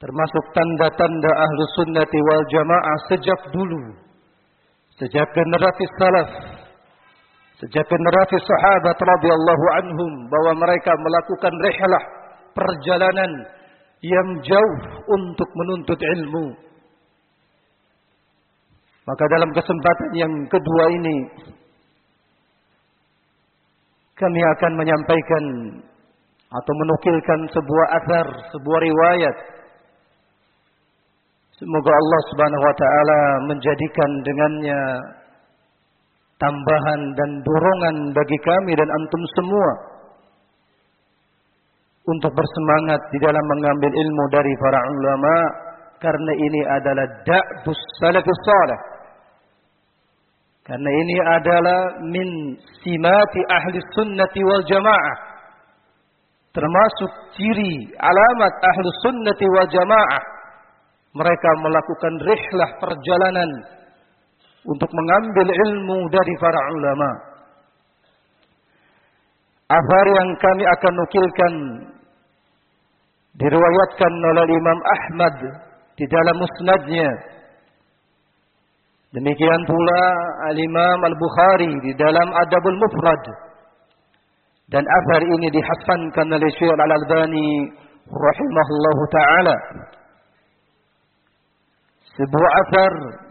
termasuk tanda-tanda ahlu sunnati wal jamaah sejak dulu, sejak generasi salaf, sejak generasi sahabat radhiyallahu anhum, bahwa mereka melakukan rihlah, perjalanan yang jauh untuk menuntut ilmu. Maka dalam kesempatan yang kedua ini kami akan menyampaikan atau menukilkan sebuah athar, sebuah riwayat. Semoga Allah Subhanahu wa taala menjadikan dengannya tambahan dan dorongan bagi kami dan antum semua untuk bersemangat di dalam mengambil ilmu dari para ulama, karena ini adalah da'bus salafus salih. Karena ini adalah min simati ahli sunnati wal jamaah, termasuk ciri alamat ahli sunnati wal jamaah. Mereka melakukan rihlah, perjalanan untuk mengambil ilmu dari para ulama. Athar yang kami akan nukilkan diriwayatkan oleh Imam Ahmad di dalam musnadnya. Demikian pula Al-Imam Al-Bukhari di dalam Adabul Mufrad. Dan athar ini dihasankan oleh Syekh Al-Albani rahimahullahu taala. Sebuah athar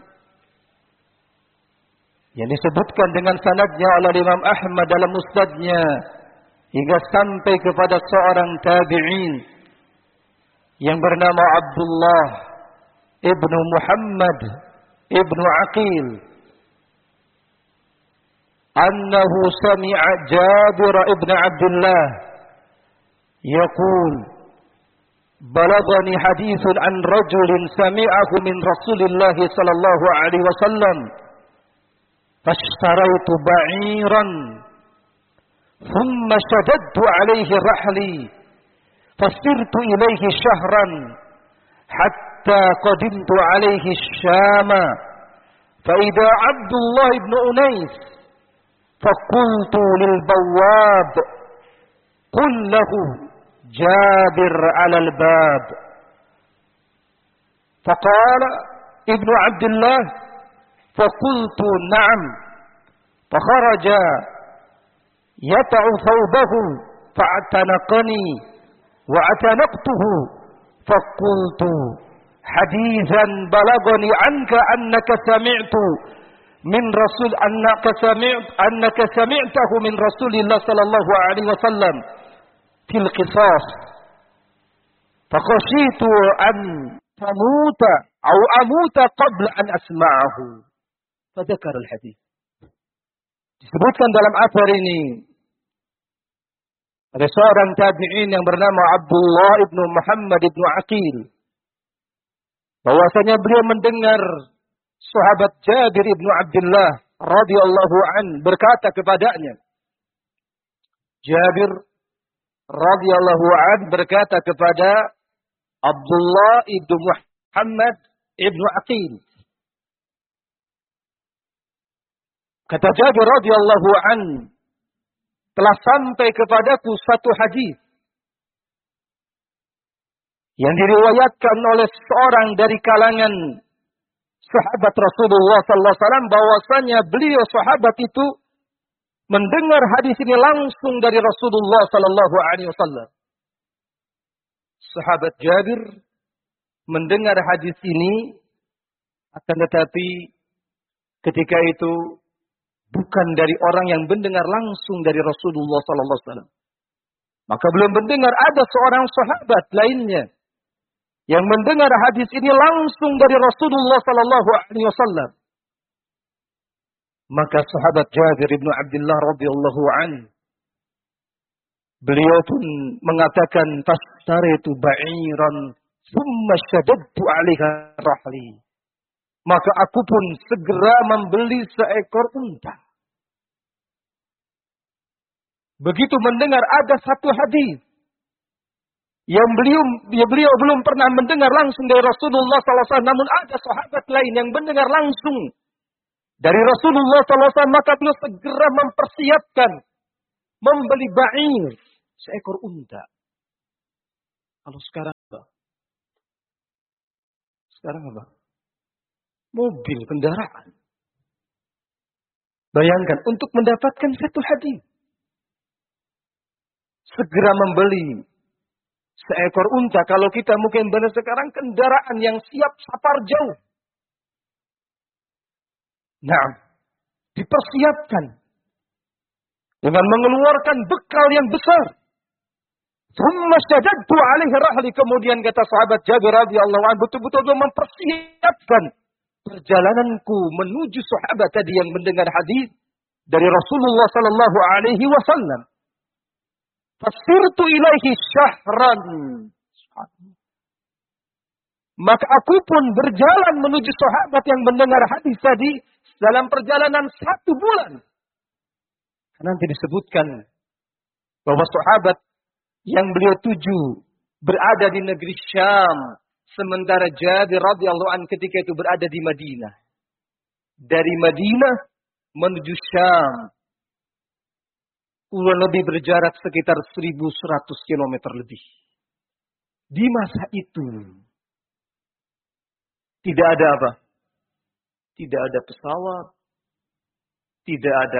yang disebutkan dengan sanadnya oleh Imam Ahmad dalam musnadnya hingga sampai kepada seorang tabi'in yang bernama Abdullah ibnu Muhammad ibnu Aqil, annahu sami'a Jabir ibn Abdullah yaqul, balagani hadithun an rajulin sami'ahu min Rasulillah sallallahu alaihi wasallam, fashtaraitu ba'iran thumma shaddadtu alaihi rahli fasirtu ilaihi shahran hatta qadimtu alaihi syama fa idza Abdullah ibn Unais faqultu lil bawwab qul lahu Jabir 'ala al-bab faqala ibnu Abdullah faqultu na'am fakharaja yata'u thawbahu fa'tanaqani wa atanaqtuhu faqultu hadithan balagani anka annaka sami'tu min rasul annaka sami'tahu min Rasulillah sallallahu alaihi wasallam fil qisas fakhashitu an tamuta aw amuta qabla an asma'ahu fadzakara al hadits. Disebutkan dalam athar ini ada seorang tabi'in yang bernama Abdullah ibnu Muhammad ibnu Aqil, bahwasanya beliau mendengar sahabat Jabir ibnu Abdullah radhiyallahu an berkata kepadanya. Jabir radhiyallahu an berkata kepada Abdullah ibnu Muhammad ibnu Aqil. Kata Jabir radhiyallahu an, telah sampai kepadaku satu hadis yang diriwayatkan oleh seorang dari kalangan sahabat Rasulullah sallallahu alaihi wasallam, bahwasanya beliau sahabat itu mendengar hadis ini langsung dari Rasulullah sallallahu alaihi wasallam. Sahabat Jabir mendengar hadis ini, akan tetapi ketika itu bukan dari orang yang mendengar langsung dari Rasulullah sallallahu alaihi wasallam. Maka belum mendengar ada seorang sahabat lainnya yang mendengar hadis ini langsung dari Rasulullah sallallahu alaihi wasallam. Maka sahabat Jabir bin Abdullah radhiyallahu an, beliau pun mengatakan fashtaritu ba'iran thumma shaddadtu 'alaiha rahli. Maka aku pun segera membeli seekor unta. Begitu mendengar ada satu hadis yang beliau belum pernah mendengar langsung dari Rasulullah SAW, namun ada sahabat lain yang mendengar langsung dari Rasulullah SAW, maka beliau segera mempersiapkan membeli ba'ir, seekor unta. Kalau sekarang Sekarang apa? Mobil, kendaraan. Bayangkan, untuk mendapatkan satu hadis. Segera membeli seekor unta. Kalau kita mungkin benar sekarang kendaraan yang siap safar jauh. Nah, dipersiapkan. Dengan mengeluarkan bekal yang besar. Thumma syadadtu alaihi rahli. Kemudian kata sahabat Jabir radhiyallahu anhu, betul-betul mempersiapkan perjalananku menuju sahabat tadi yang mendengar hadis dari Rasulullah sallallahu alaihi wasallam. Fasirtu ilaihi syahran. Maka aku pun berjalan menuju sahabat yang mendengar hadis tadi dalam perjalanan 1 bulan. Nanti disebutkan bahwa sahabat yang beliau tuju berada di negeri Syam, sementara Jabir radhiyallahu anhu ketika itu berada di Madinah. Dari Madinah menuju Syam kurang lebih berjarak sekitar 1.100 km lebih. Di masa itu tidak ada apa? Tidak ada pesawat, tidak ada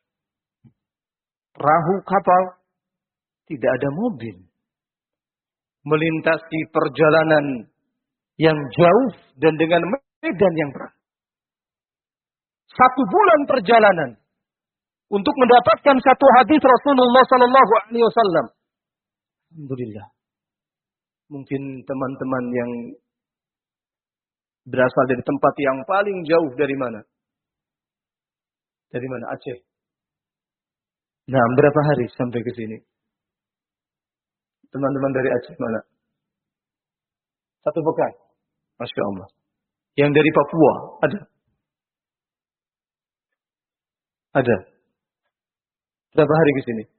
perahu kapal, tidak ada mobil. Melintasi perjalanan yang jauh dan dengan medan yang berat. 1 bulan perjalanan untuk mendapatkan satu hadis Rasulullah sallallahu alaihi wasallam. Alhamdulillah. Mungkin teman-teman yang berasal dari tempat yang paling jauh dari mana? Dari mana? Aceh. Nah, berapa hari sampai ke sini? Teman-teman dari Aceh mana? 1 pekan. Masya Allah. Yang dari Papua ada? Ada. Berapa hari ke sini?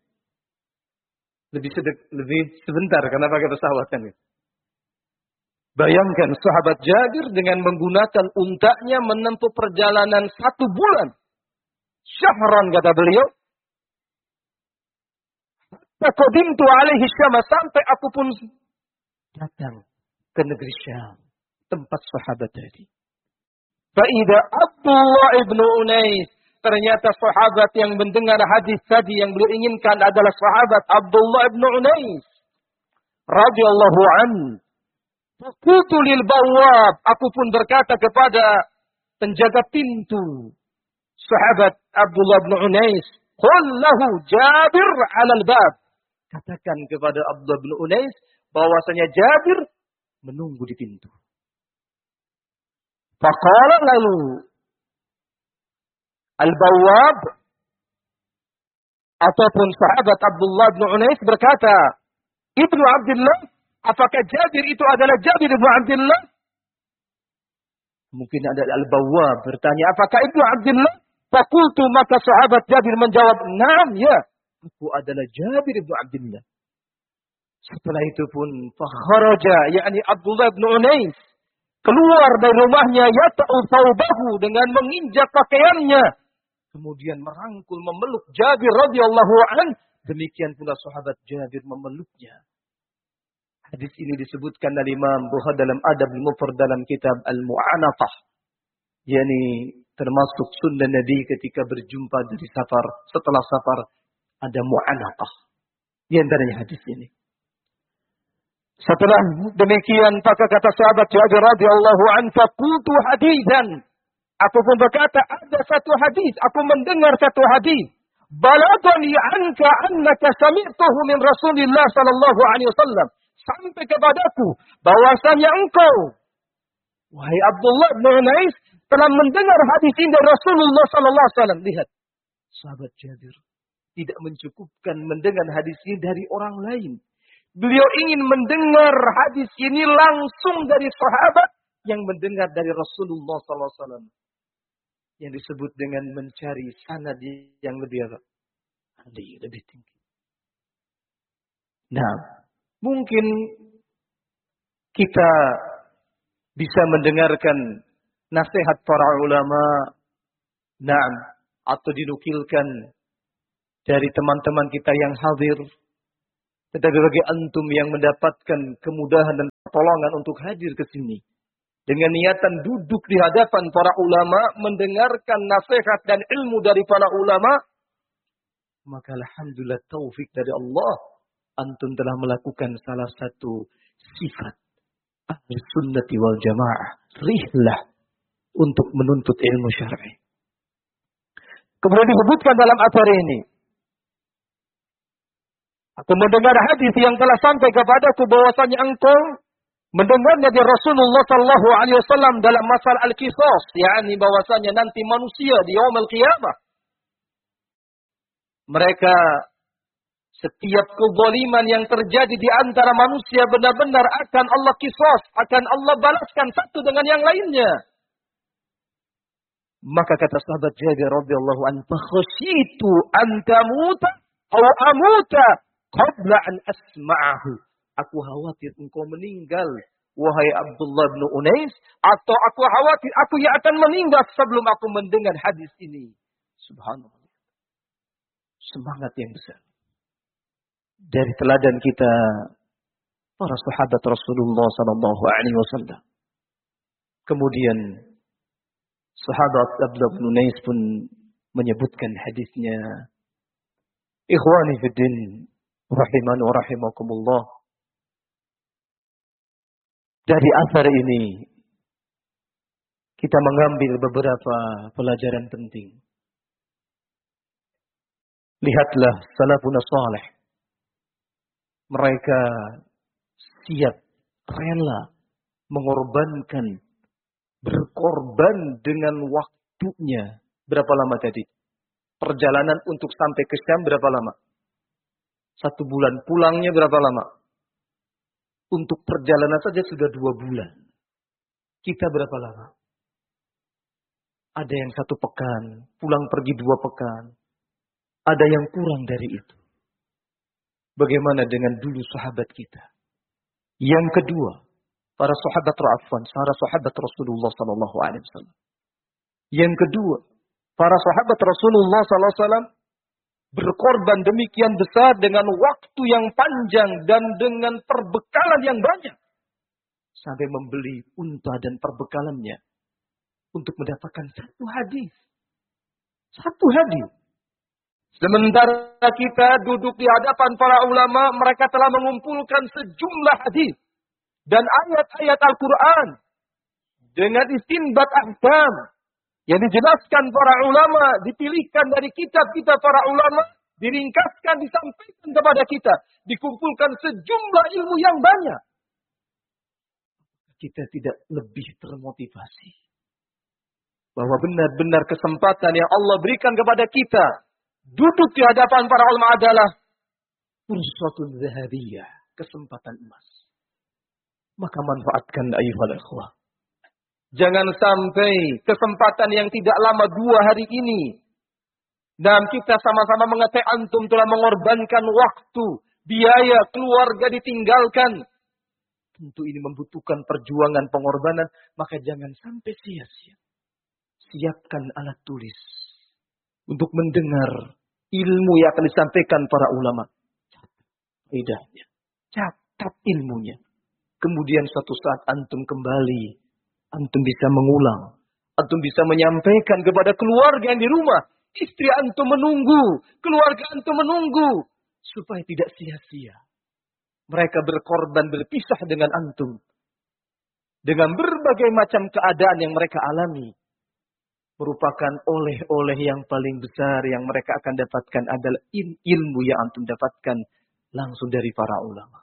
Lebih sebentar karena pakai pesawat kan. Bayangkan sahabat Jabir dengan menggunakan untanya menempuh perjalanan 1 bulan. Syahran kata beliau. Faqadimtu alaihi Syam, sampai aku pun datang ke negeri Syam, tempat sahabat tadi. Faida Abdullah ibnu Unais, ternyata sahabat yang mendengar hadis tadi yang beliau inginkan adalah sahabat Abdullah ibnu Unais radhiyallahu anhu. Faqultu lil bawwab, aku pun berkata kepada penjaga pintu sahabat Abdullah ibnu Unais, qul lahu Jabir 'ala al-bab. Katakan kepada Abdullah bin Unais bahwasanya Jabir menunggu di pintu. Faqala lalu al-bawwab ataupun sahabat Abdullah bin Unais berkata, Ibnu Abdullah, apakah Jabir itu adalah Jabir ibnu Abdullah? Mungkin ada al-bawwab bertanya, apakah Ibnu Abdullah? Faqultu, maka sahabat Jabir menjawab, "Naam, ya. Aku adalah Jabir ibnu Abdullah." Setelah itu pun fakharaja, yakni Abdullah bin Unais, keluar dari rumahnya yata'u thawbahu, dengan menginjak pakaiannya, kemudian merangkul memeluk Jabir radhiyallahu anhu. Demikian pula sahabat Jabir memeluknya. Hadis ini disebutkan oleh Imam Bukhari dalam Adab al-Mufrad dalam kitab Al-Mu'anaqah, yakni termasuk sunnah Nabi ketika berjumpa dari safar, setelah safar ada mu'anaqah. Di antaranya hadis ini. Setelah demikian, maka kata sahabat Jabir radhiyallahu anhu, "Faqultu hadisan." Aku pun berkata, ada satu hadis, aku mendengar satu hadis. Balagani anka annaka sami'tahu min Rasulillah sallallahu alaihi wasallam. Sampai kepadaku bahwasanya engkau, wahai Abdullah bin Unais, telah mendengar hadis ini dari Rasulullah sallallahu alaihi wasallam. Lihat, sahabat Jabir tidak mencukupkan mendengar hadis ini dari orang lain. Beliau ingin mendengar hadis ini langsung dari sahabat yang mendengar dari Rasulullah sallallahu alaihi wasallam. Yang disebut dengan mencari sanad yang lebih lebih tinggi. Nah, mungkin kita bisa mendengarkan nasihat para ulama, nah, atau dinukilkan dari teman-teman kita yang hadir. Tetapi bagi antum yang mendapatkan kemudahan dan pertolongan untuk hadir ke sini dengan niatan duduk di hadapan para ulama, mendengarkan nasihat dan ilmu dari para ulama, maka alhamdulillah taufik dari Allah, antum telah melakukan salah satu sifat ahli sunnati wal jamaah, rihlah untuk menuntut ilmu syar'i. Kemudian disebutkan dalam acara ini, aku mendengar hadis yang telah sampai kepadaku bahwasanya engkau mendengarnya dari Rasulullah sallallahu alaihi wasallam dalam masalah al-qisas, yakni bahwasanya nanti manusia di yaumul qiyamah mereka setiap kezaliman yang terjadi di antara manusia benar-benar akan Allah qisas, akan Allah balaskan satu dengan yang lainnya. Maka kata sahabat Jabir radhiyallahu anhu, "Fakhashitu an tamuta aw amuta qabla an asma'ahu." Aku khawatir engkau meninggal, wahai Abdullah bin Unais, atau aku khawatir aku yang akan meninggal sebelum aku mendengar hadis ini. Subhanallah. Semangat yang besar. Dari teladan kita, para sahabat Rasulullah sallallahu alaihi wasallam. Kemudian sahabat Abdullah bin Unais pun menyebutkan hadisnya. Ikhwani fid din, rahimani wa rahimakumullah. Dari asar ini kita mengambil beberapa pelajaran penting. Lihatlah salafun salih. Mereka siap, rela mengorbankan, berkorban dengan waktunya. Berapa lama tadi? Perjalanan untuk sampai ke Syam berapa lama? 1 bulan. Pulangnya berapa lama? Untuk perjalanan saja sudah 2 bulan. Kita berapa lama? Ada yang 1 pekan, pulang pergi 2 pekan. Ada yang kurang dari itu. Bagaimana dengan dulu sahabat kita? Yang kedua, para sahabat para sahabat Rasulullah sallallahu alaihi wasallam. Yang kedua, para sahabat Rasulullah sallallahu alaihi wasallam berkorban demikian besar dengan waktu yang panjang dan dengan perbekalan yang banyak. Sampai membeli unta dan perbekalannya untuk mendapatkan 1 hadis. 1 hadis. Sementara kita duduk di hadapan para ulama, mereka telah mengumpulkan sejumlah hadis dan ayat-ayat Al-Quran dengan istinbat ahkam yang dijelaskan para ulama, dipilihkan dari kitab-kitab para ulama, diringkaskan, disampaikan kepada kita, dikumpulkan sejumlah ilmu yang banyak. Kita tidak lebih termotivasi bahwa benar-benar kesempatan yang Allah berikan kepada kita duduk di hadapan para ulama adalah fursatun zahabiyah, kesempatan emas. Maka manfaatkan ayyuhal ikhwah. Jangan sampai kesempatan yang tidak lama 2 hari ini, dan kita sama-sama mengetahui antum telah mengorbankan waktu, biaya, keluarga ditinggalkan. Tentu ini membutuhkan perjuangan, pengorbanan, maka jangan sampai sia-sia. Siapkan alat tulis untuk mendengar ilmu yang akan disampaikan para ulama. Faedahnya. Catat ilmunya. Kemudian suatu saat antum kembali. Antum bisa mengulang. Antum bisa menyampaikan kepada keluarga yang di rumah. Istri antum menunggu. Keluarga antum menunggu. Supaya tidak sia-sia. Mereka berkorban berpisah dengan antum. Dengan berbagai macam keadaan yang mereka alami. Merupakan oleh-oleh yang paling besar yang mereka akan dapatkan adalah ilmu yang antum dapatkan langsung dari para ulama.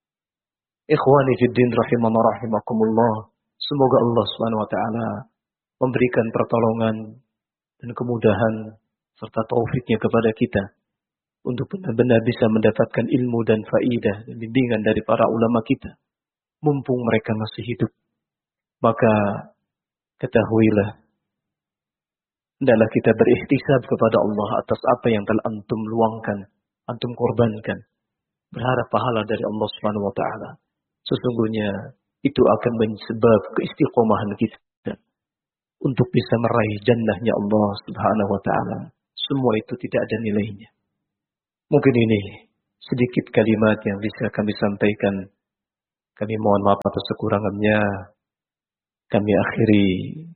Ikhwani fiddin rahimana rahimakumullah. Semoga Allah Subhanahu wa taala memberikan pertolongan dan kemudahan serta taufiknya kepada kita untuk benar-benar bisa mendapatkan ilmu dan faidah dan bimbingan dari para ulama kita mumpung mereka masih hidup. Maka ketahuilah, hendaklah kita berikhtisab kepada Allah atas apa yang telah antum luangkan, antum korbankan. Berharap pahala dari Allah Subhanahu wa taala. Sesungguhnya itu akan menyebab keistiqomahan kita untuk bisa meraih jannahnya Allah Subhanahu wa taala. Semua itu tidak ada nilainya. Mungkin ini sedikit kalimat yang bisa kami sampaikan. Kami mohon maaf atas kekurangannya. kami akhiri.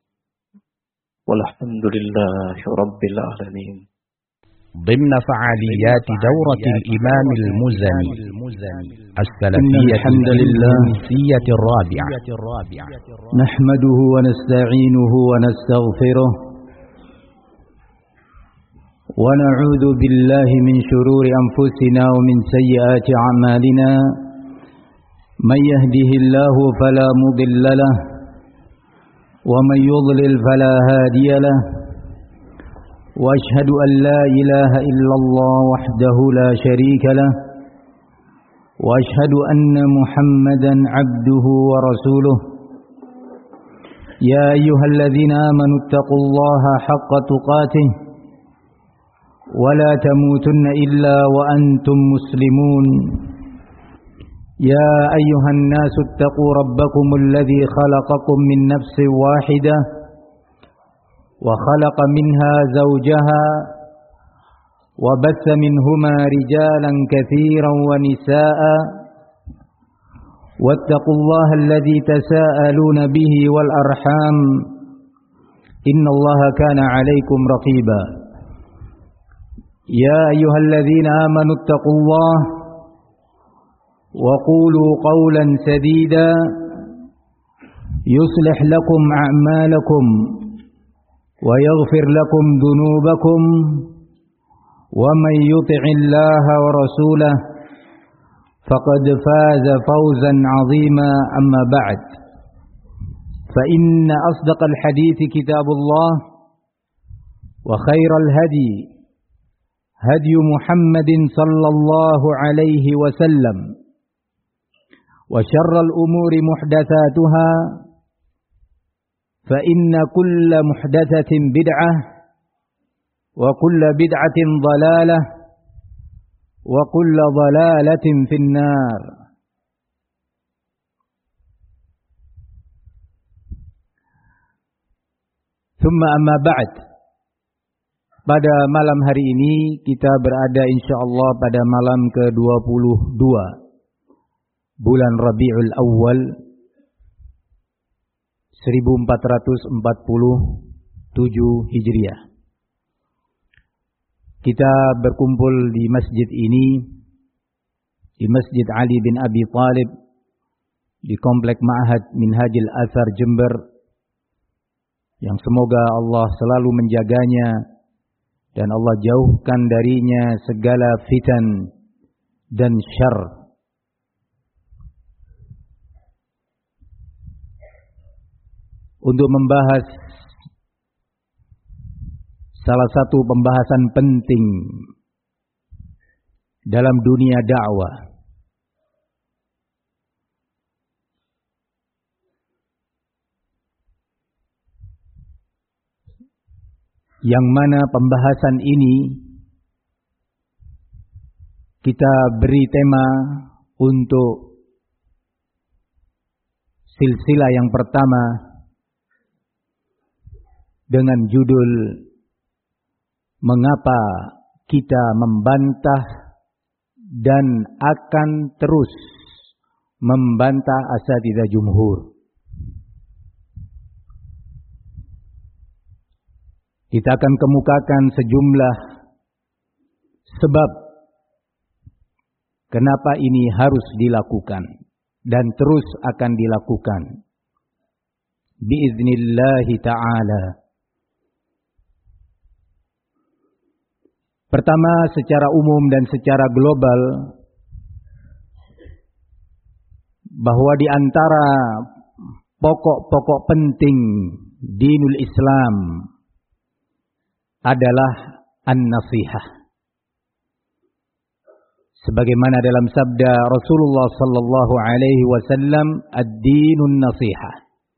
Walhamdulillahi Rabbil Alamin. ضمن فعاليات دورة الإمام المزني السلفية الإنسية الرابعة نحمده ونستعينه ونستغفره ونعوذ بالله من شرور أنفسنا ومن سيئات أعمالنا من يهده الله فلا مضل له ومن يضلل فلا هادي له وأشهد أن لا إله إلا الله وحده لا شريك له وأشهد أن محمدا عبده ورسوله يا أيها الذين آمنوا اتقوا الله حق تقاته ولا تموتن إلا وأنتم مسلمون يا أيها الناس اتقوا ربكم الذي خلقكم من نفس واحدة وخلق منها زوجها وبث منهما رجالا كثيرا ونساء واتقوا الله الذي تساءلون به والأرحام إن الله كان عليكم رقيبا يا أيها الذين آمنوا اتقوا الله وقولوا قولا سديدا يصلح لكم أعمالكم ويغفر لكم ذنوبكم ومن يطع الله ورسوله فقد فاز فوزا عظيما أما بعد فإن أصدق الحديث كتاب الله وخير الهدي هدي محمد صلى الله عليه وسلم وشر الأمور محدثاتها فإن كل محدثة بدعة وكل بدعة ضلالة وكل ضلالة في النار. ثم أما بعد. Pada malam hari ini kita berada insyaallah pada malam ke-22 bulan Rabiul Awal 1447 Hijriah. Kita berkumpul di masjid ini, di Masjid Ali bin Abi Thalib, di Komplek Ma'had Minhajul Athar Jember, yang semoga Allah selalu menjaganya dan Allah jauhkan darinya segala fitan dan syarr. Untuk membahas salah satu pembahasan penting dalam dunia dakwah, yang mana pembahasan ini kita beri tema untuk silsilah yang pertama dengan judul Mengapa kita membantah dan akan terus membantah asatidzah jumhur. Kita akan kemukakan sejumlah sebab kenapa ini harus dilakukan dan terus akan dilakukan biiznillah ta'ala. Pertama, secara umum dan secara global, bahwa di antara pokok-pokok penting dinul Islam adalah an-nasihah. Sebagaimana dalam sabda Rasulullah sallallahu alaihi wasallam, ad-dinun nasihah.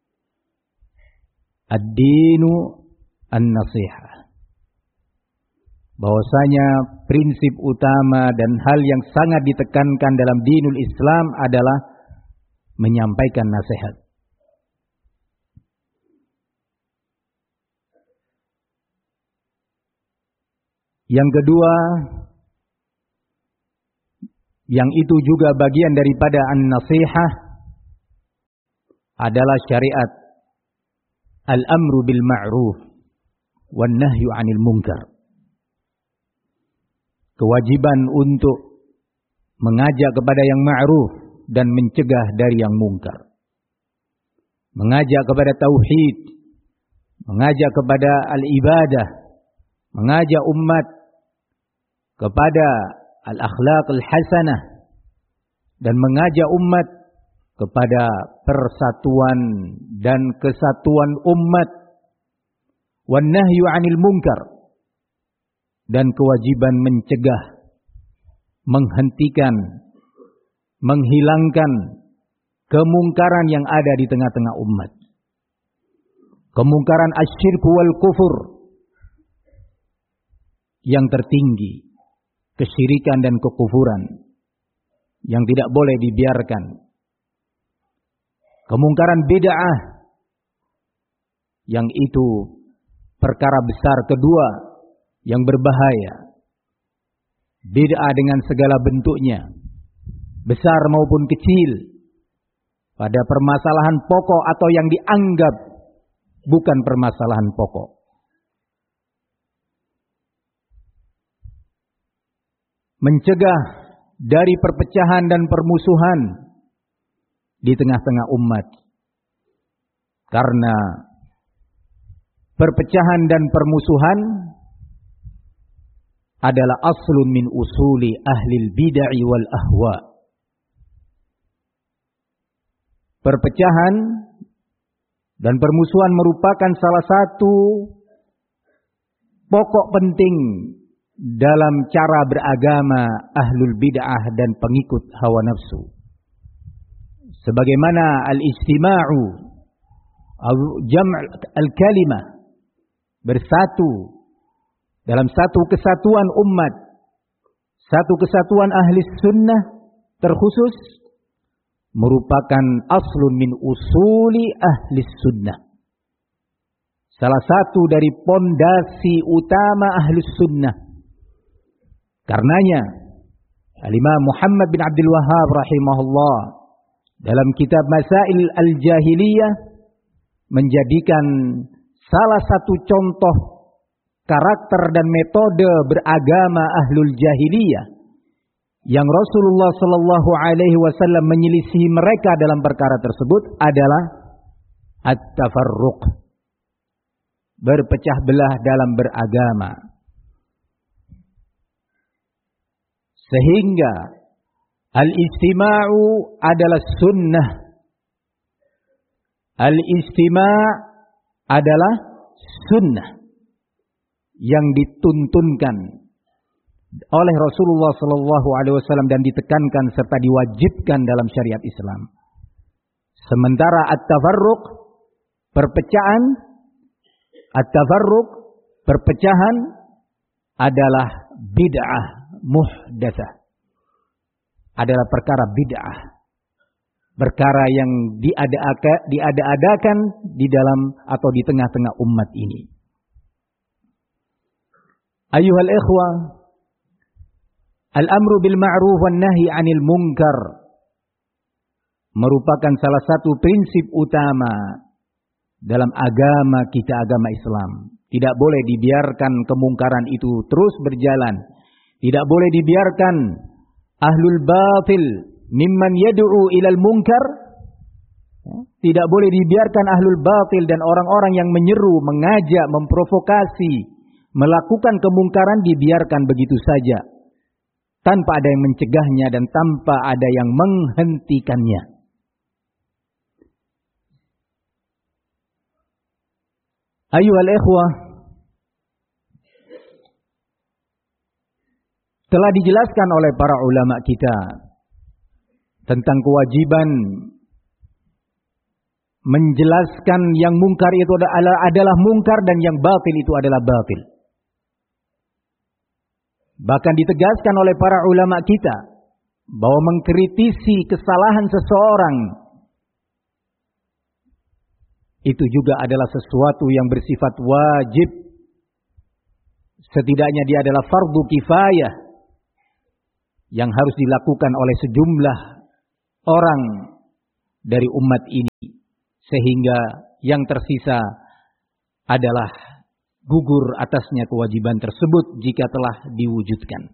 Ad-dinu an-nasihah. Bahwasanya prinsip utama dan hal yang sangat ditekankan dalam dinul Islam adalah menyampaikan nasihat. Yang kedua, yang itu juga bagian daripada an-nasihah, adalah syariat al-amru bil ma'ruf wan nahyu 'anil munkar. Kewajiban untuk mengajak kepada yang ma'ruf dan mencegah dari yang mungkar. Mengajak kepada tauhid, mengajak kepada al-ibadah, mengajak umat kepada al-akhlaq al-hasanah, dan mengajak umat kepada persatuan dan kesatuan umat. Wan nahyu 'anil munkar, dan kewajiban mencegah, menghentikan, menghilangkan kemungkaran yang ada di tengah-tengah umat. Kemungkaran asyirku wal kufur yang tertinggi, kesyirikan dan kekufuran yang tidak boleh dibiarkan. Kemungkaran bid'ah yang itu perkara besar kedua yang berbahaya. Bid'ah dengan segala bentuknya, besar maupun kecil, pada permasalahan pokok atau yang dianggap bukan permasalahan pokok. Mencegah dari perpecahan dan permusuhan di tengah-tengah umat. Karena perpecahan dan permusuhan adalah aslun min usuli ahlil bid'ah wal ahwa. Perpecahan dan permusuhan merupakan salah satu pokok penting dalam cara beragama ahlul bid'ah dan pengikut hawa nafsu. Sebagaimana al-istima'u jam' al-kalimah, bersatu dalam satu kesatuan umat, satu kesatuan ahli sunnah terkhusus, merupakan aslun min usuli ahli sunnah. Salah satu dari pondasi utama ahli sunnah. Karenanya Al-Imam Muhammad bin Abdul Wahhab rahimahullah dalam kitab Masail al-Jahiliyah menjadikan salah satu contoh karakter dan metode beragama ahlul jahiliyah yang Rasulullah sallallahu alaihi wasallam menyelisihi mereka dalam perkara tersebut adalah at-tafarruq, berpecah belah dalam beragama. Sehingga al-istima'u adalah sunnah. Al-istima' adalah sunnah yang dituntunkan oleh Rasulullah sallallahu alaihi wasallam dan ditekankan serta diwajibkan dalam syariat Islam. Sementara at-tafarruq, perpecahan, at-tafarruq, perpecahan adalah bid'ah muhdatsah. Adalah perkara bid'ah. Perkara yang diada-adakan di dalam atau di tengah-tengah umat ini. Ayuhal ikhwah, al-amru bil ma'ruf wan nahi 'anil munkar merupakan salah satu prinsip utama dalam agama kita, agama Islam. Tidak boleh dibiarkan kemungkaran itu terus berjalan. Tidak boleh dibiarkan ahlul batil mimman yad'u ilal munkar. Tidak boleh dibiarkan ahlul batil dan orang-orang yang menyeru, mengajak, memprovokasi, melakukan kemungkaran dibiarkan begitu saja, tanpa ada yang mencegahnya dan tanpa ada yang menghentikannya. Ayyuhal ikhwah, telah dijelaskan oleh para ulama kita tentang kewajiban menjelaskan yang mungkar itu adalah mungkar dan yang batil itu adalah batil. Bahkan ditegaskan oleh para ulama kita bahwa mengkritisi kesalahan seseorang itu juga adalah sesuatu yang bersifat wajib. Setidaknya dia adalah fardu kifayah yang harus dilakukan oleh sejumlah orang dari umat ini, sehingga yang tersisa adalah gugur atasnya kewajiban tersebut jika telah diwujudkan.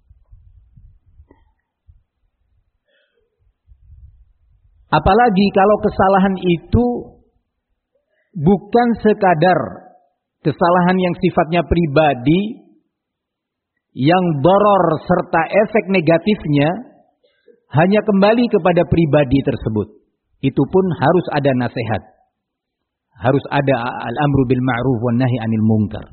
Apalagi kalau kesalahan itu bukan sekadar kesalahan yang sifatnya pribadi, yang doror serta efek negatifnya hanya kembali kepada pribadi tersebut. Itu pun harus ada nasihat. Harus ada al-amru bil ma'ruf wan nahi 'anil munkar.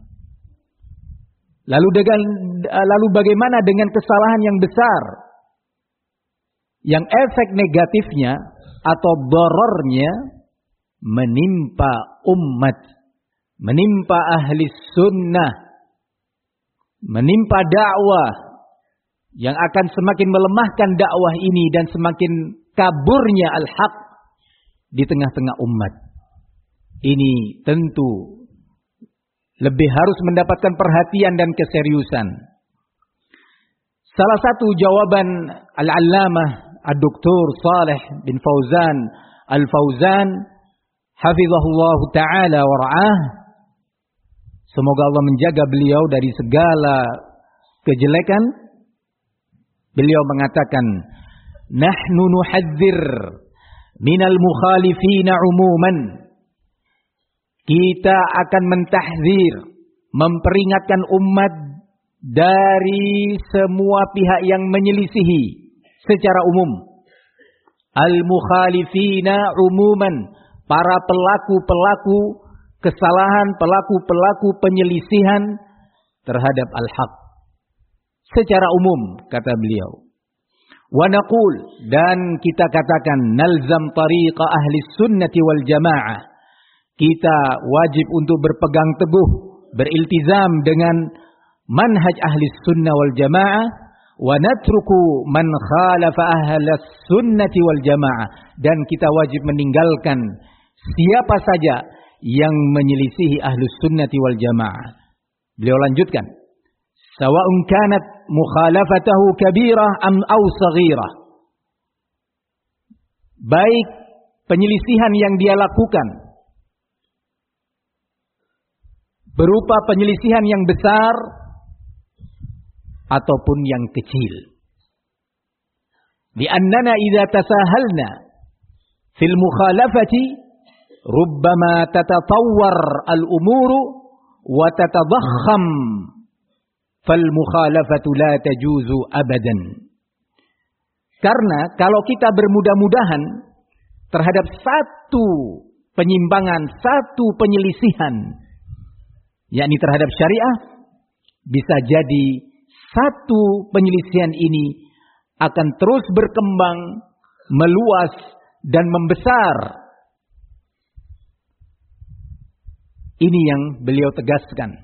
Lalu bagaimana dengan kesalahan yang besar? Yang efek negatifnya atau dorornya menimpa umat, menimpa ahli sunnah, menimpa dakwah, yang akan semakin melemahkan dakwah ini dan semakin kaburnya al-haq di tengah-tengah umat. Ini tentu lebih harus mendapatkan perhatian dan keseriusan. Salah satu jawaban Al-Allamah Ad-Doktor Saleh bin Fauzan Al-Fauzan hafizahullah ta'ala wa ra'ah, semoga Allah menjaga beliau dari segala kejelekan. Beliau mengatakan, nahnu nuhadzir minal mukhalifina umuman. Kita akan mentahzir, memperingatkan umat dari semua pihak yang menyelisihi secara umum. Al-mukhalifina umuman, para pelaku-pelaku kesalahan, pelaku-pelaku penyelisihan terhadap al-haq secara umum, kata beliau. Wa naqul, dan kita katakan, nalzam tariqa ahli sunnati wal jamaah. Kita wajib untuk berpegang teguh, beriltizam dengan manhaj ahli sunnah wal jamaah. Wa natruku man khalafa ahli sunnati wal jamaah. Dan kita wajib meninggalkan siapa saja yang menyelisihi ahli sunnati wal jamaah. Beliau lanjutkan, sawa'un kanat mukhalafatahu kabirah am aw saghirah. Baik penyelisihan yang dia lakukan berupa penyelisihan yang besar ataupun yang kecil. Li'annana idza tasahalna fil mukhalafati rubbama tatatawwar al-umuru wa tatadakhkham fal mukhalafatu la tajuzu abadan. Karena kalau kita bermudah-mudahan terhadap satu penyimpangan, satu penyelisihan, yakni terhadap syariah, bisa jadi satu penyelisihan ini akan terus berkembang, meluas dan membesar. Ini yang beliau tegaskan.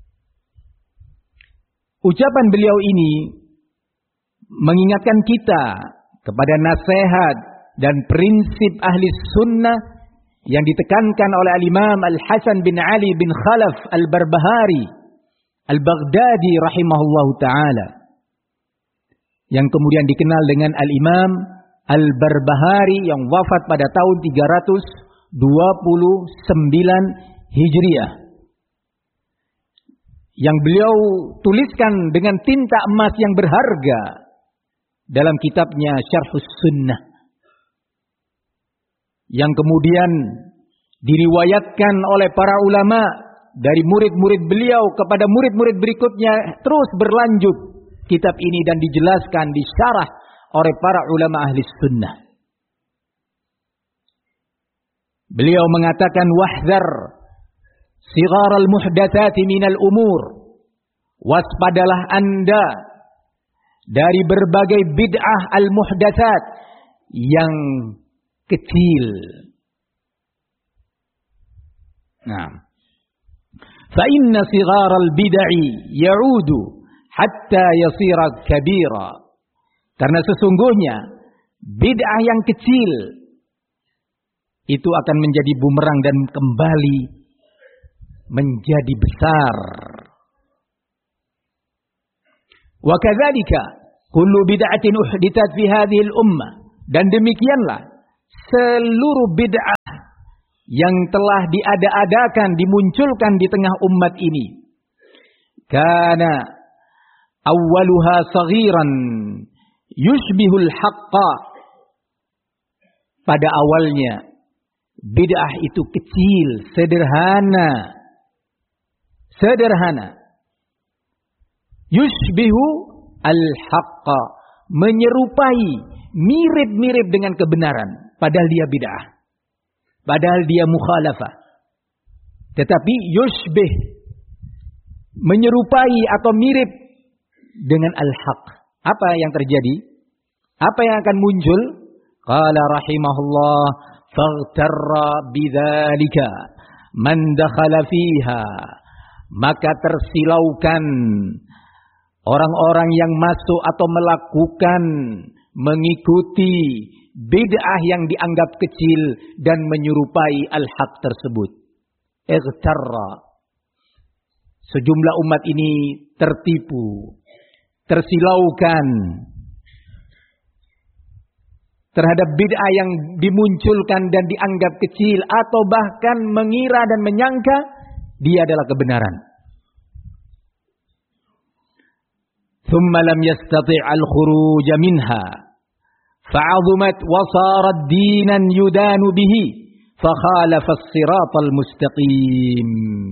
Ucapan beliau ini mengingatkan kita kepada nasihat dan prinsip ahli sunnah yang ditekankan oleh al-Imam Al-Hasan bin Ali bin Khalaf Al-Barbahari Al-Baghdadi rahimahullahu ta'ala, yang kemudian dikenal dengan Al-Imam Al-Barbahari yang wafat pada tahun 329 Hijriah, yang beliau tuliskan dengan tinta emas yang berharga dalam kitabnya Syarhus Sunnah, yang kemudian diriwayatkan oleh para ulama dari murid-murid beliau kepada murid-murid berikutnya, terus berlanjut kitab ini dan dijelaskan, disyarah oleh para ulama ahli sunnah. Beliau mengatakan, wahdhar sighar al-muhdatsati minal umur. Waspadalah Anda dari berbagai bid'ah al-muhdatsat yang kecil. Nah, fa inna sighar al-bid'i ya'udu hatta yasira kabira. Karena sesungguhnya bid'ah yang kecil itu akan menjadi bumerang dan kembali menjadi besar. Wa kadzalika kullu bid'atin uhditsat fi hadhihi al-ummah, dan demikianlah seluruh bid'ah yang telah diada-adakan, dimunculkan di tengah umat ini. Kana awwaluha saghiran yushbihul haqqa. Pada awalnya bid'ah itu kecil, sederhana. Yushbihu al-haqqa, menyerupai, mirip-mirip dengan kebenaran, padahal dia bid'ah. Padahal dia mukhalafah. Tetapi yushbih, menyerupai atau mirip dengan al-haq. Apa yang terjadi? Apa yang akan muncul? Qala rahimahullah, faghtarra bidzalika man dakhala fiha. Maka tersilaukan orang-orang yang masuk atau melakukan, mengikuti bid'ah yang dianggap kecil dan menyerupai al-haq tersebut. Ightarra. Sejumlah umat ini tertipu, tersilaukan terhadap bid'ah yang dimunculkan dan dianggap kecil, atau bahkan mengira dan menyangka dia adalah kebenaran. Thumma lam yastati' al-khuruj minha fa'azumat wa sarat dinan yudanu bihi fa khalafa as-siratal mustaqim.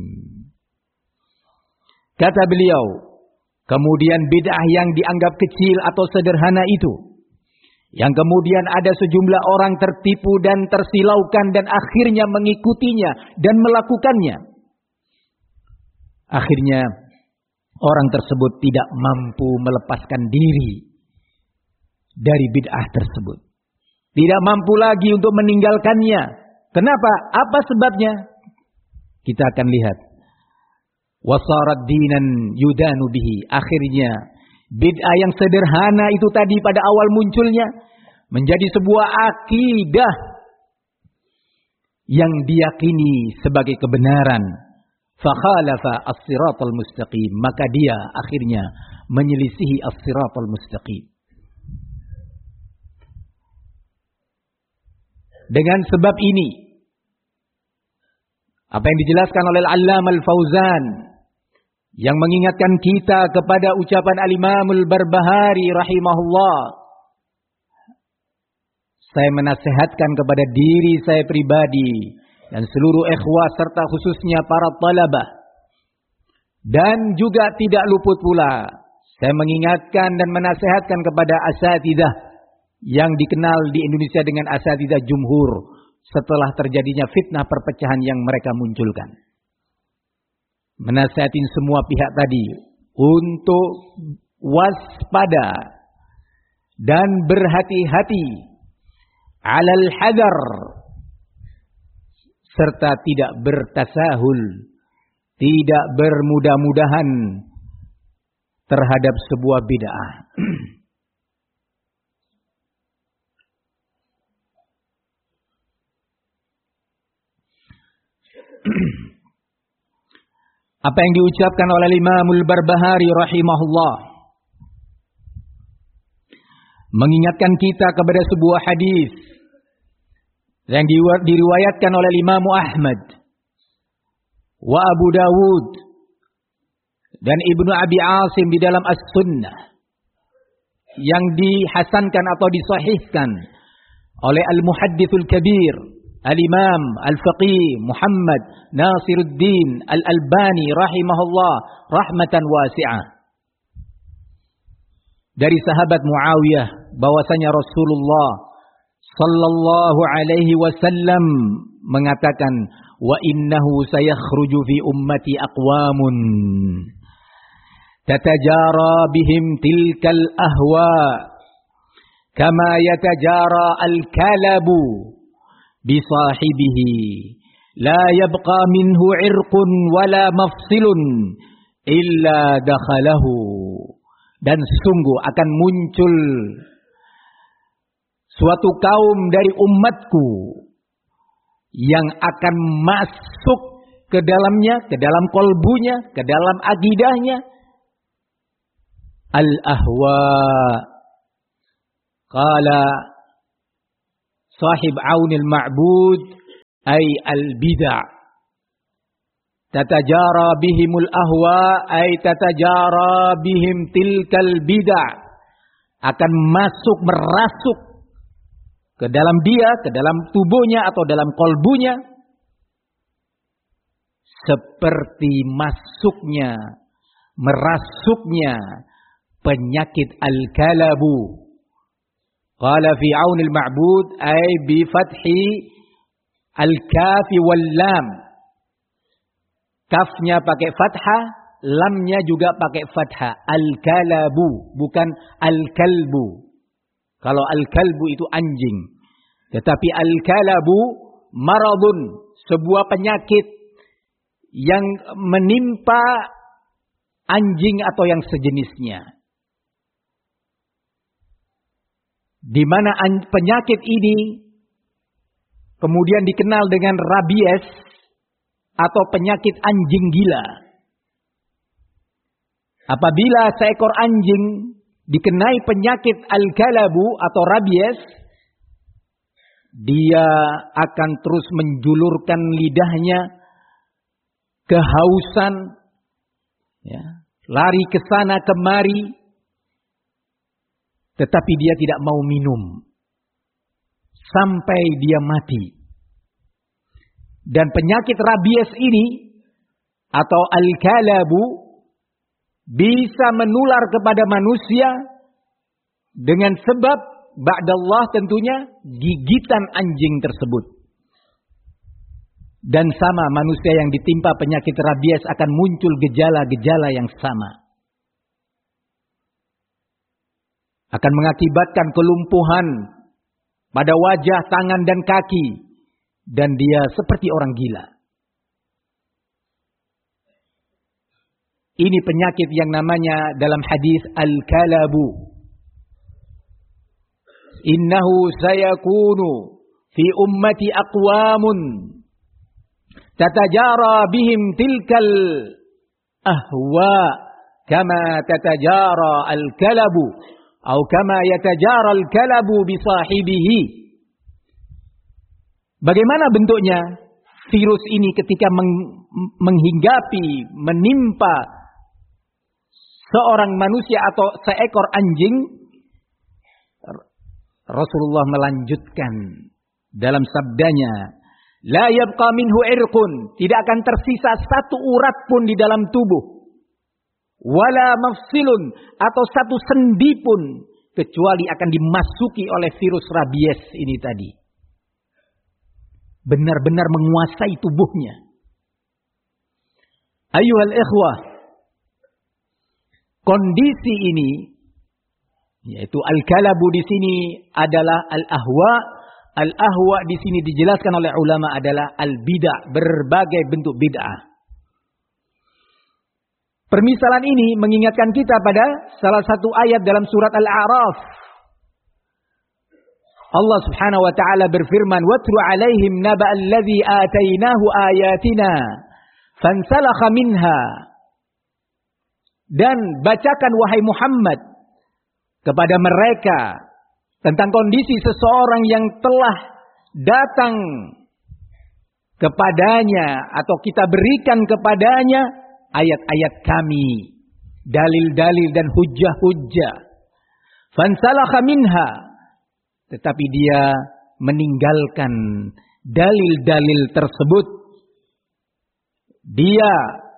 Kata beliau, kemudian bid'ah yang dianggap kecil atau sederhana itu, yang kemudian ada sejumlah orang tertipu dan tersilaukan dan akhirnya mengikutinya dan melakukannya. Akhirnya orang tersebut tidak mampu melepaskan diri dari bid'ah tersebut. Tidak mampu lagi untuk meninggalkannya. Kenapa? Apa sebabnya? Kita akan lihat. Wasarat dinan yudanu bihi. Akhirnya bid'ah yang sederhana itu tadi pada awal munculnya menjadi sebuah akidah yang diyakini sebagai kebenaran. Fakhalafa as-siratal mustaqim. Maka dia akhirnya menyelisihi as-siratal mustaqim. Dengan sebab ini, apa yang dijelaskan oleh Al-Allamah Al-Fauzan, yang mengingatkan kita kepada ucapan Al-Imam Al-Barbahari rahimahullah. Saya menasihatkan kepada diri saya pribadi dan seluruh ikhwah serta khususnya para talabah. Dan juga tidak luput pula saya mengingatkan dan menasihatkan kepada asatidzah yang dikenal di Indonesia dengan asatidzah jumhur setelah terjadinya fitnah perpecahan yang mereka munculkan. Menasihatin semua pihak tadi untuk waspada dan berhati-hati, alal hadar, serta tidak bertasahul, tidak bermudah-mudahan terhadap sebuah bid'ah. Apa yang diucapkan oleh Imam Al-Barbahari rahimahullah mengingatkan kita kepada sebuah hadis yang diriwayatkan oleh Imam Ahmad wa Abu Dawud dan Ibnu Abi Asim di dalam As-Sunnah, yang dihasankan atau disahihkan oleh Al-Muhaddithul Kabir Al-Imam Al-Faqih Muhammad Nasiruddin Al-Albani rahimahullah rahmatan wasi'ah, dari sahabat Muawiyah bahwasanya Rasulullah sallallahu alaihi wasallam mengatakan, wa innahu sayakhruju fi ummati aqwamun tatajara bihim tilkal ahwa kama yatajara al-kalabu bisahibihi la yabqa minhu irqun wala mafsilun illa dakhalahu. Dan sesungguh akan muncul suatu kaum dari umatku yang akan masuk ke dalamnya, ke dalam kolbunya, ke dalam akidahnya al-ahwa. Qala sahib Aunil Ma'bud ay al-bid'ah. Tatajara bihimul ahwa ay tatajara bihim tilkal bid'ah. Akan merasuk ke dalam dia, ke dalam tubuhnya atau dalam kolbunya, seperti merasuknya penyakit al-kalabu. Qala fi aunil ma'bud ay bi fathi al-kafi wal lam. Kafnya pakai fathah, lamnya juga pakai fathah. Al-kalabu, bukan al-kalbu. Kalau al-kalbu itu anjing. Tetapi al-kalabu maradun, sebuah penyakit yang menimpa anjing atau yang sejenisnya. Di mana penyakit ini kemudian dikenal dengan rabies atau penyakit anjing gila. Apabila seekor anjing dikenai penyakit al-kalabu atau rabies, dia akan terus menjulurkan lidahnya, kehausan, ya, lari ke sana kemari, tetapi dia tidak mau minum sampai dia mati. Dan penyakit rabies ini atau al-kalabu bisa menular kepada manusia dengan sebab ba'dallah tentunya gigitan anjing tersebut. Dan sama, manusia yang ditimpa penyakit rabies akan muncul gejala-gejala yang sama. Akan mengakibatkan kelumpuhan pada wajah, tangan, dan kaki. Dan dia seperti orang gila. Ini penyakit yang namanya dalam hadis al-kalabu. Innahu sayakunu fi ummati aqwamun tatajara bihim tilkal ahwa kama tatajara al-kalabu atau kama yatajara al-kalabu bi sahibihi. Bagaimana bentuknya virus ini ketika menghinggapi, menimpa seorang manusia atau seekor anjing? Rasulullah melanjutkan dalam sabdanya, la yabqa minhu irqun, tidak akan tersisa satu urat pun di dalam tubuh, wala mafsilun, atau satu sendi pun, kecuali akan dimasuki oleh virus rabies ini tadi. Benar-benar menguasai tubuhnya. Ayyuhal ikhwah, kondisi ini, yaitu al-kalabu di sini adalah al-ahwa. Al-ahwa di sini dijelaskan oleh ulama adalah al-bid'ah, berbagai bentuk bid'ah. Permisalan ini mengingatkan kita pada salah satu ayat dalam surat Al-A'raf. Allah Subhanahu wa taala berfirman, "Watlu 'alaihim naba'al ladzi atainahu ayatina fansalakha minha." Dan bacakan wahai Muhammad kepada mereka tentang kondisi seseorang yang telah datang kepadanya atau kita berikan kepadanya ayat-ayat kami, dalil-dalil dan hujjah-hujjah. Fansalakha minha, tetapi dia meninggalkan dalil-dalil tersebut. Dia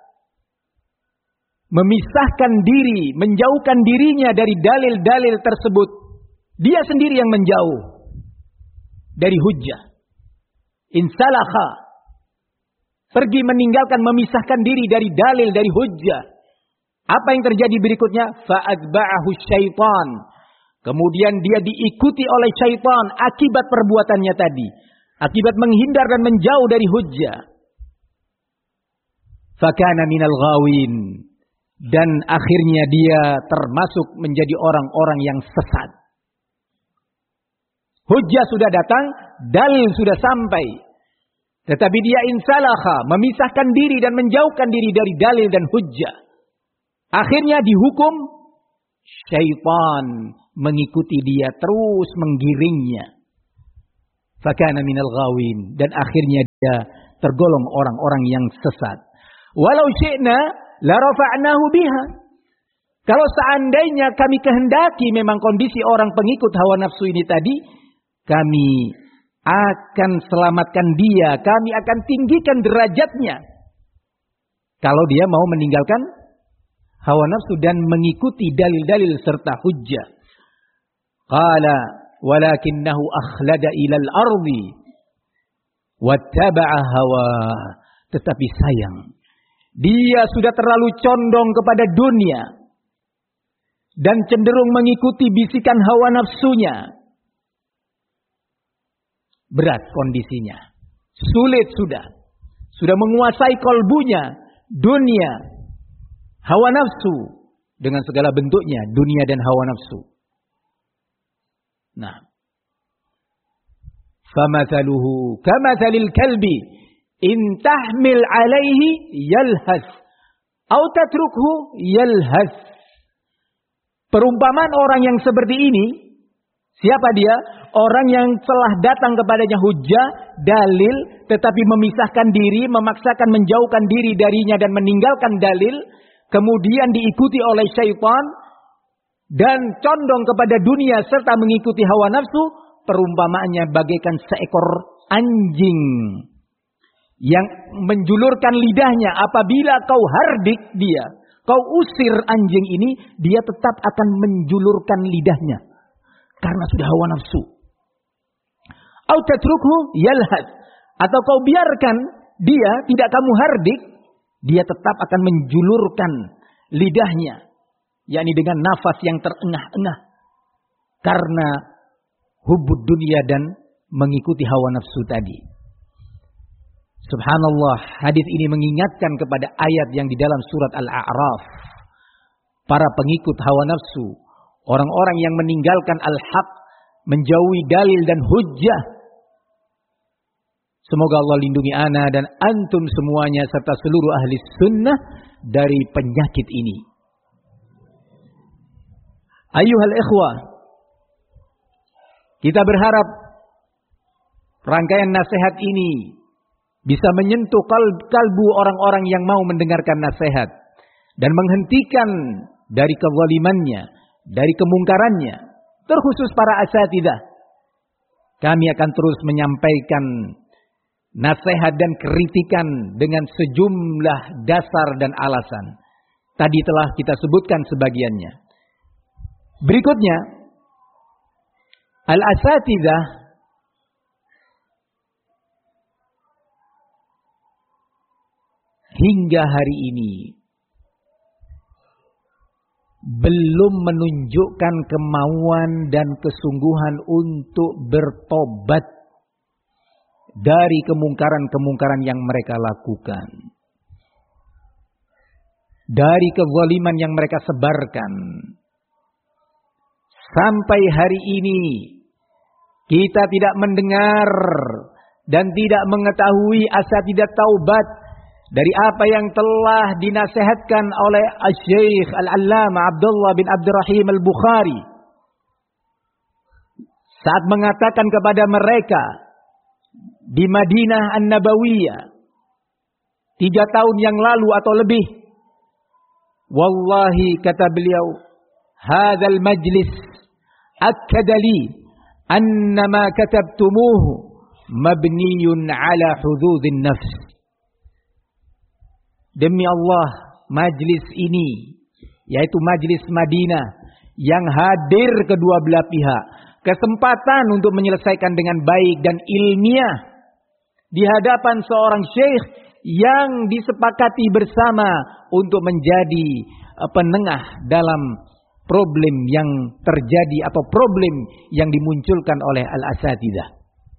memisahkan diri, menjauhkan dirinya dari dalil-dalil tersebut. Dia sendiri yang menjauh dari hujjah. Insalakha, pergi meninggalkan, memisahkan diri dari dalil, dari hujjah. Apa yang terjadi berikutnya? Fa'atba'ahu syaitan. Kemudian dia diikuti oleh syaitan akibat perbuatannya tadi. Akibat menghindar dan menjauh dari hujjah. Fakana minal ghawin. Dan akhirnya dia termasuk menjadi orang-orang yang sesat. Hujjah sudah datang, dalil sudah sampai. Tetapi dia insalakha, memisahkan diri dan menjauhkan diri dari dalil dan hujjah. Akhirnya dihukum, syaitan mengikuti dia, terus menggiringnya. Fakana minal ghawin. Dan akhirnya dia tergolong orang-orang yang sesat. Walau syi'na la rafa'nahu biha. Kalau seandainya kami kehendaki memang kondisi orang pengikut hawa nafsu ini tadi, kami akan selamatkan dia, kami akan tinggikan derajatnya. Kalau dia mau meninggalkan hawa nafsu dan mengikuti dalil-dalil serta hujjah. Qala walakinnahu akhlada ilal ardi wattaba'a hawa. Tetapi sayang, dia sudah terlalu condong kepada dunia dan cenderung mengikuti bisikan hawa nafsunya. Berat kondisinya. Sulit sudah menguasai kolbunya. Dunia, hawa nafsu dengan segala bentuknya, dunia dan hawa nafsu. Nah, famathaluhu kamathalil kalbi in tahmil alaihi yalhas aw tatrukhu yalhas. Perumpamaan orang yang seperti ini, siapa dia? Orang yang telah datang kepadanya hujjah, dalil, tetapi memisahkan diri, memaksakan menjauhkan diri darinya dan meninggalkan dalil, kemudian diikuti oleh syaitan, dan condong kepada dunia serta mengikuti hawa nafsu. Perumpamaannya bagaikan seekor anjing yang menjulurkan lidahnya. Apabila kau hardik dia, kau usir anjing ini, dia tetap akan menjulurkan lidahnya karena sudah hawa nafsu. Au tatrukhu yalhas, atau kau biarkan dia, tidak kamu hardik, dia tetap akan menjulurkan lidahnya, yakni dengan nafas yang terengah-engah karena hubbud dunia dan mengikuti hawa nafsu tadi. Subhanallah, hadis ini mengingatkan kepada ayat yang di dalam surat Al-A'raf. Para pengikut hawa nafsu, orang-orang yang meninggalkan al-haq, menjauhi dalil dan hujjah. Semoga Allah lindungi ana dan antum semuanya serta seluruh ahli sunnah dari penyakit ini. Ayyuhal ikhwah, kita berharap rangkaian nasihat ini bisa menyentuh kalbu orang-orang yang mau mendengarkan nasihat dan menghentikan dari kezalimannya, dari kemungkarannya, terkhusus para asatidzah. Kami akan terus menyampaikan nasihat dan kritikan dengan sejumlah dasar dan alasan. Tadi telah kita sebutkan sebagiannya. Berikutnya, al-asatidzah hingga hari ini belum menunjukkan kemauan dan kesungguhan untuk bertobat dari kemungkaran-kemungkaran yang mereka lakukan, dari kezaliman yang mereka sebarkan. Sampai hari ini kita tidak mendengar dan tidak mengetahui asatidzah taubat dari apa yang telah dinasihatkan oleh Asy-Syaikh Al-Allamah Abdullah bin Abdurrahim Al-Bukhari saat mengatakan kepada mereka di Madinah An-Nabawiyah 3 tahun yang lalu atau lebih. Wallahi, kata beliau, hadzal majlis akkada li anna ma katabtumuhu mabniyun ala hududin nafs. Demi Allah, majlis ini, yaitu majlis Madinah yang hadir kedua belah pihak, kesempatan untuk menyelesaikan dengan baik dan ilmiah di hadapan seorang syekh yang disepakati bersama untuk menjadi penengah dalam problem yang terjadi atau problem yang dimunculkan oleh al-asatidzah.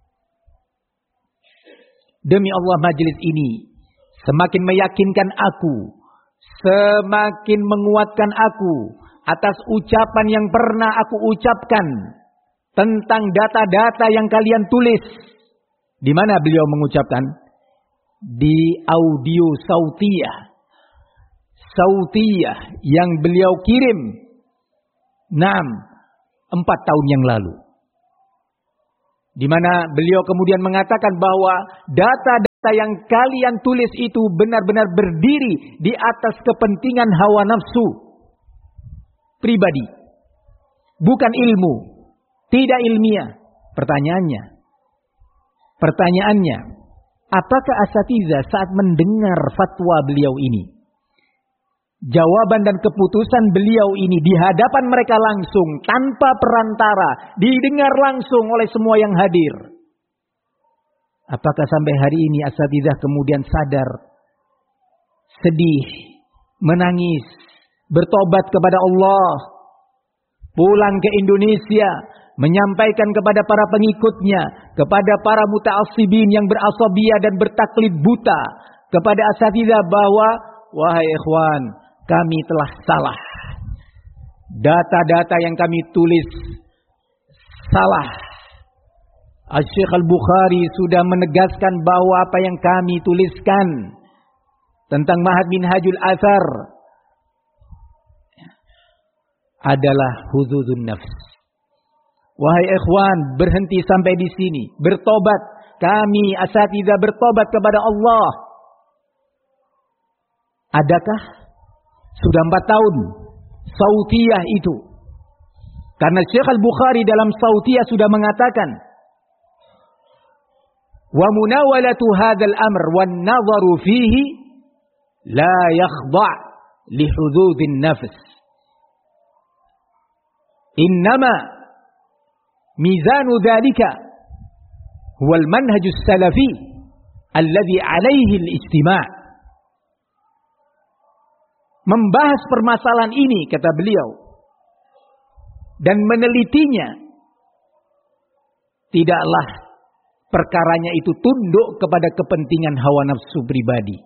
Demi Allah, majlis ini semakin meyakinkan aku, semakin menguatkan aku atas ucapan yang pernah aku ucapkan tentang data-data yang kalian tulis. Di mana beliau mengucapkan? Di audio sautiyah yang beliau kirim 4 tahun yang lalu. Di mana beliau kemudian mengatakan bahwa data data yang kalian tulis itu benar-benar berdiri di atas kepentingan hawa nafsu pribadi, bukan ilmu, tidak ilmiah. Pertanyaannya, apakah asatidzah saat mendengar fatwa beliau ini, jawaban dan keputusan beliau ini di hadapan mereka langsung, tanpa perantara, didengar langsung oleh semua yang hadir, apakah sampai hari ini asatidzah kemudian sadar, sedih, menangis, bertobat kepada Allah, pulang ke Indonesia, menyampaikan kepada para pengikutnya, kepada para muta'assibin yang berasabiyah dan bertaklid buta, kepada asatidzah bahwa, wahai ikhwan, kami telah salah. Data-data yang kami tulis salah. Asy-Syaikh Al-Bukhari sudah menegaskan bahwa apa yang kami tuliskan tentang Ma'had Minhajul Athar adalah huzuzun nafs. Wahai ikhwan, berhenti sampai di sini. Bertobat. Kami asatidzah bertobat kepada Allah. Adakah sudah 4 tahun Sautiyah itu? Karena Syekh Al-Bukhari dalam Sautiyah sudah mengatakan, wa munawalatu hadzal amr wan nadharu fihi la yakhda' li hududin nafs. Innama mizanu dzalika huwal manhajus salafi alladhi alaihi al-ijtima'. Membahas permasalahan ini, kata beliau, dan menelitinya, tidaklah perkaranya itu tunduk kepada kepentingan hawa nafsu pribadi,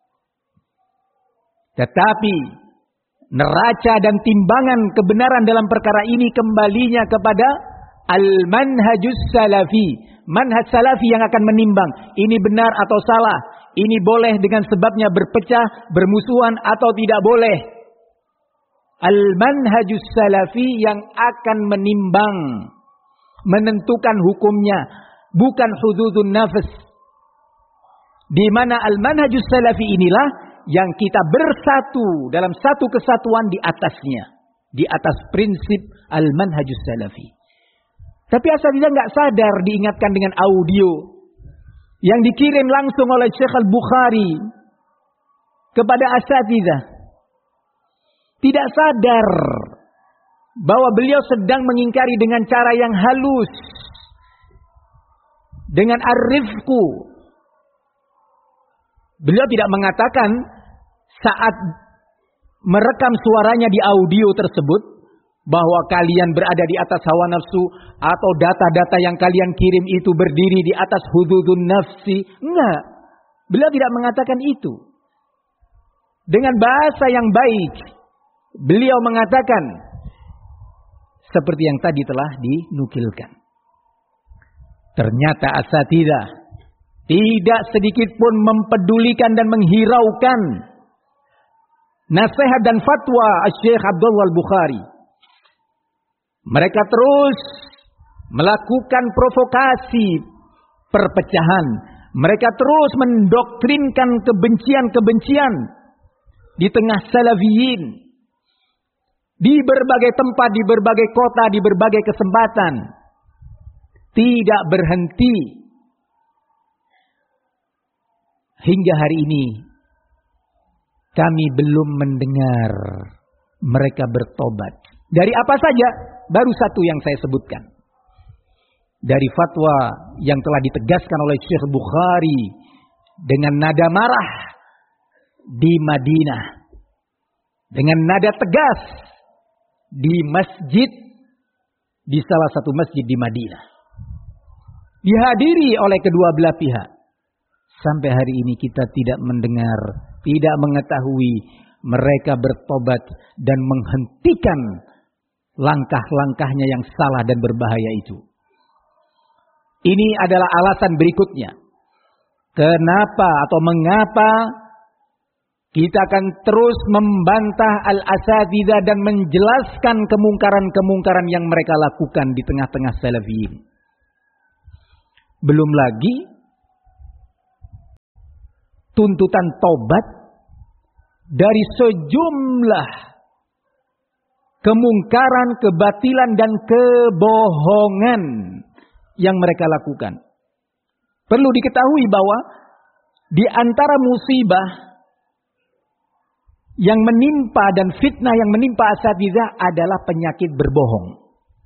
tetapi neraca dan timbangan kebenaran dalam perkara ini kembalinya kepada al-manhajus salafi, manhaj salafi yang akan menimbang ini benar atau salah, ini boleh dengan sebabnya berpecah, bermusuhan atau tidak boleh. Al-manhajus salafi yang akan menimbang, menentukan hukumnya, bukan hududun nafs. Di mana al-manhajus salafi inilah yang kita bersatu dalam satu kesatuan di atasnya, di atas prinsip al-manhajus salafi. Tapi asatidzah nggak sadar, diingatkan dengan audio yang dikirim langsung oleh Syekh Al-Bukhari kepada asatidzah. Tidak sadar bahwa beliau sedang mengingkari dengan cara yang halus, dengan ar-rifqu. Beliau tidak mengatakan saat merekam suaranya di audio tersebut bahwa kalian berada di atas hawa nafsu atau data-data yang kalian kirim itu berdiri di atas hududun nafsi. Enggak. Beliau tidak mengatakan itu. Dengan bahasa yang baik, beliau mengatakan seperti yang tadi telah dinukilkan. Ternyata asatidzah tidak sedikit pun mempedulikan dan menghiraukan nasihat dan fatwa Syekh Abdullah Al-Bukhari. Mereka terus melakukan provokasi perpecahan. Mereka terus mendoktrinkan kebencian-kebencian di tengah salafiyin. Di berbagai tempat, di berbagai kota, di berbagai kesempatan. Tidak berhenti. Hingga hari ini kami belum mendengar mereka bertobat. Dari apa saja? Baru satu yang saya sebutkan. Dari fatwa yang telah ditegaskan oleh Syekh Bukhari dengan nada marah di Madinah, dengan nada tegas di masjid, di salah satu masjid di Madinah, dihadiri oleh kedua belah pihak. Sampai hari ini kita tidak mendengar, tidak mengetahui mereka bertobat dan menghentikan langkah-langkahnya yang salah dan berbahaya itu. Ini adalah alasan berikutnya. Kenapa atau mengapa kita akan terus membantah al-asatidzah dan menjelaskan kemungkaran-kemungkaran yang mereka lakukan di tengah-tengah salafiyin. Belum lagi tuntutan tobat dari sejumlah kemungkaran, kebatilan dan kebohongan yang mereka lakukan. Perlu diketahui bahwa di antara musibah yang menimpa dan fitnah yang menimpa asatidzah adalah penyakit berbohong.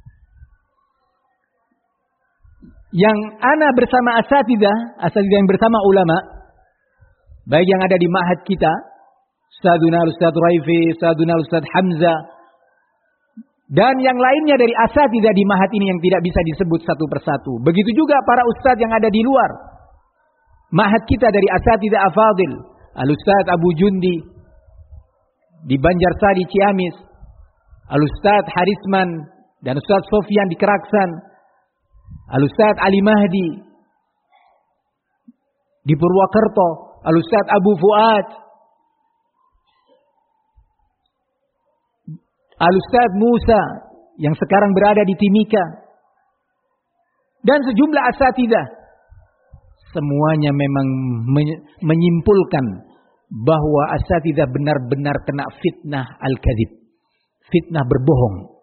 Yang ana bersama asatidzah yang bersama ulama, baik yang ada di ma'had kita, Ustaz Raifi, Ustaz Hamzah, dan yang lainnya dari asatidzah di ma'had ini yang tidak bisa disebut satu persatu. Begitu juga para ustaz yang ada di luar ma'had kita dari asatidzah afadil, Al-Ustaz Abu Jundi di Banjarsari Ciamis, Al-Ustaz Harisman dan Ustaz Sofyan di Keraksan, Al-Ustaz Ali Mahdi di Purwakerto, Al-Ustaz Abu Fuad, Al-Ustaz Musa yang sekarang berada di Timika, dan sejumlah asatidzah. Semuanya memang menyimpulkan bahwa asatidzah benar-benar kena fitnah al-kadzib, fitnah berbohong.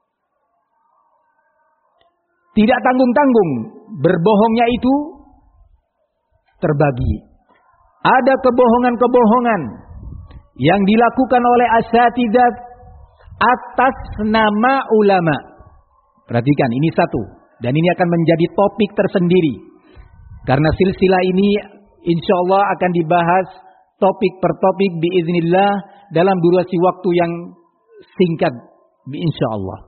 Tidak tanggung-tanggung berbohongnya itu terbagi. Ada kebohongan-kebohongan yang dilakukan oleh asatidzah atas nama ulama. Perhatikan, ini satu. Dan ini akan menjadi topik tersendiri. Karena silsilah ini insya Allah akan dibahas topik per topik biiznillah dalam durasi waktu yang singkat insya Allah.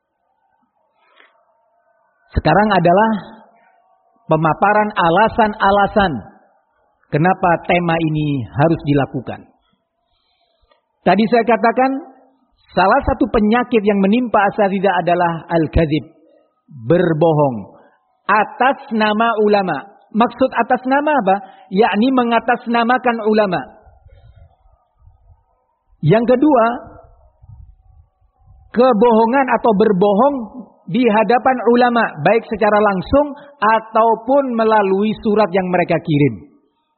Sekarang adalah pemaparan alasan-alasan kenapa tema ini harus dilakukan. Tadi saya katakan salah satu penyakit yang menimpa asatidzah adalah al-kadzib, berbohong atas nama ulama. Maksud atas nama apa? Yakni mengatasnamakan ulama. Yang kedua, kebohongan atau berbohong di hadapan ulama, baik secara langsung ataupun melalui surat yang mereka kirim.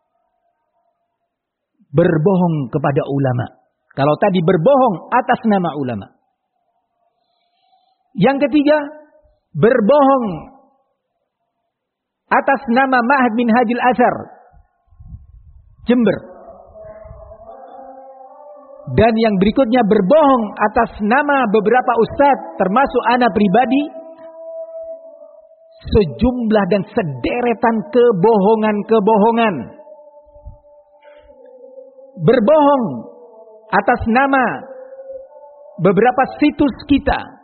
Berbohong kepada ulama. Kalau tadi berbohong atas nama ulama. Yang ketiga, berbohong atas nama Ma'had Minhajul Athar Jember. Dan yang berikutnya berbohong atas nama beberapa ustadz termasuk ana pribadi. Sejumlah dan sederetan kebohongan-kebohongan. Berbohong atas nama beberapa situs kita.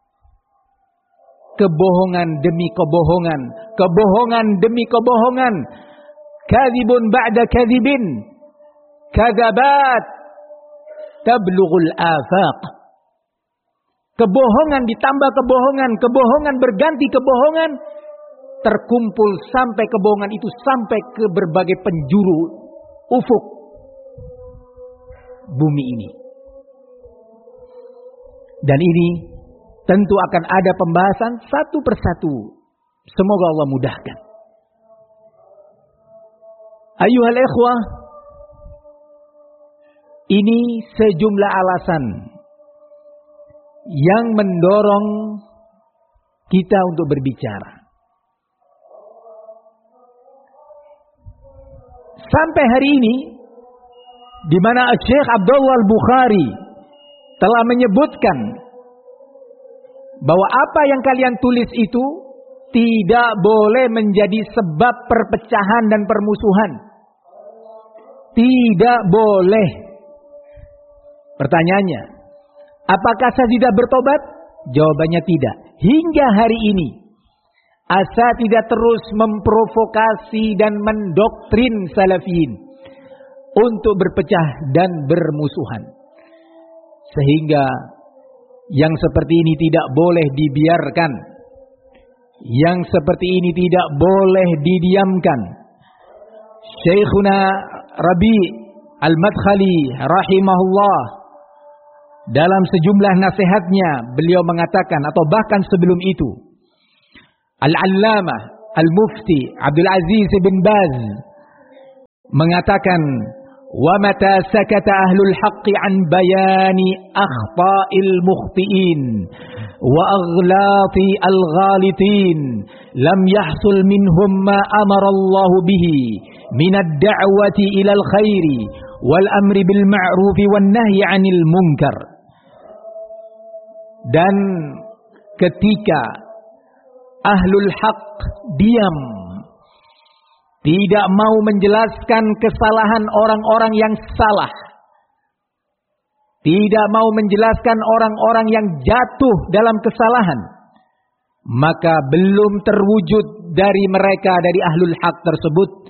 Kebohongan demi kebohongan, kebohongan demi kebohongan, kadzibun ba'da kadzibin, kadzabat tablughul afaq. Kebohongan ditambah kebohongan, kebohongan berganti kebohongan, terkumpul sampai kebohongan itu sampai ke berbagai penjuru ufuk bumi ini. Dan ini tentu akan ada pembahasan satu persatu. Semoga Allah mudahkan. Ayyuhal ikhwah, ini sejumlah alasan yang mendorong kita untuk berbicara. Sampai hari ini, di mana Syekh Abdullah Al-Bukhari telah menyebutkan bahwa apa yang kalian tulis itu tidak boleh menjadi sebab perpecahan dan permusuhan. Tidak boleh. Pertanyaannya, apakah asatidzah bertobat? Jawabannya tidak. Hingga hari ini, asatidzah terus memprovokasi dan mendoktrin salafiyin untuk berpecah dan bermusuhan. Sehingga yang seperti ini tidak boleh dibiarkan. Yang seperti ini tidak boleh didiamkan. Syekhuna Rabi' Al-Madkhali rahimahullah, dalam sejumlah nasihatnya beliau mengatakan, atau bahkan sebelum itu, Al-Allamah Al-Mufti Abdul Aziz bin Baz mengatakan, wa mata sakata ahlul haqqi an bayani akhta'il mukhti'in wa aghlati al-ghalitin lam yahsul minhum ma amara Allah bihi min ad-da'wati ila al-khairi wal amri bil ma'rufi wan nahyi 'anil munkar. Dan ketika ahlul haqq diam, tidak mau menjelaskan kesalahan orang-orang yang salah, tidak mau menjelaskan orang-orang yang jatuh dalam kesalahan, maka belum terwujud dari mereka, dari ahlul haq tersebut,